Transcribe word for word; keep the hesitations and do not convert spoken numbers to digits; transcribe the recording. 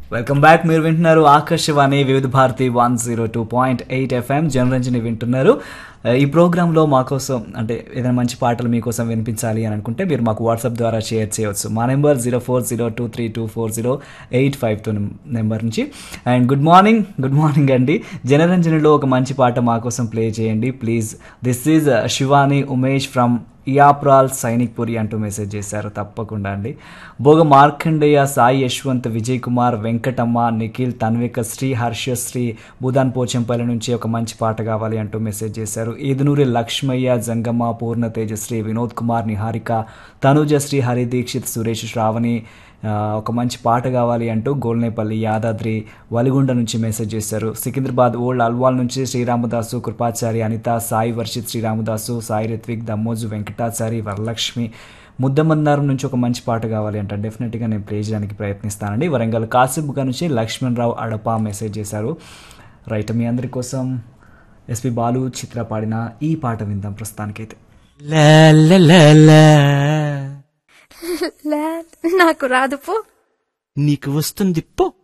Welcome back. మీరు వింటున్నారు ఆకాశవాణి వివిధ Bharati one zero two point eight FM Janaranjani వింటున్నారు. ఈ ప్రోగ్రాంలో మాకోసం అంటే ఏదైనా మంచి పాటలు మీకోసం వినిపించాలి అని అనుకుంటే మీరు మాకు వాట్సాప్ ద్వారా షేర్ చేయవచ్చు. మా number zero four zero two three two four zero eight five two number నుంచి. And good morning good morning అండి. జనరంజనిలో ఒక మంచి పాట మాకోసం ప్లే చేయండి please. This is Shivani Umesh from ఇయాప్రాల్ Sainik పురి అంటూ మెసేజ్ చేశారు. తప్పకుండా అండి. భోగ మార్కండేయ, సాయి యశ్వంత్, విజయ్ కుమార్, వెంకటమ్మ, నిఖిల్, తన్విక, శ్రీ, హర్షశ్రీ భూదాన్ పోచంపల్లి నుంచి ఒక మంచి పాట కావాలి అంటూ మెసేజ్ చేశారు. ఈదునూరి లక్ష్మయ్య, జంగమ్మ, పూర్ణ తేజశ్రీ, వినోద్ కుమార్, నిహారిక, తనుజశ్రీ, హరి దీక్షిత్, సురేష్, శ్రావణి ఒక మంచి పాట కావాలి అంటూ గోల్నేపల్లి, యాదాద్రి, వలిగొండ నుంచి మెసేజ్ చేశారు. సికింద్రాబాద్ ఓల్డ్ అల్వాల్ నుంచి శ్రీరామదాసు, కృపాచారి, అనిత, సాయి వర్షిత్, శ్రీరామదాసు, సాయి రిత్విక్, దమ్మోజు, వెంకటాచారి, వరలక్ష్మి, ముద్దమందారం నుంచి ఒక మంచి పాట కావాలి అంట. డెఫినెట్గా నేను ప్లే చేయడానికి ప్రయత్నిస్తానండి. వరంగల్ కాసిబుగా నుంచి లక్ష్మణరావు అడప మెసేజ్ చేశారు. రైట్, మీ అందరి కోసం ఎస్పి బాలు, చిత్ర పాడిన ఈ పాట విందాం ప్రస్తుతానికైతే. నాకు రాదు పో. నీకు వస్తుంది పో.